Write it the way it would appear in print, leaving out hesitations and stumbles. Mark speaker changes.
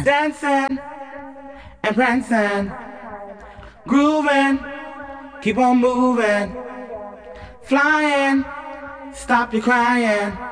Speaker 1: Dancing and prancing, grooving, keep on moving, flying, stop your crying.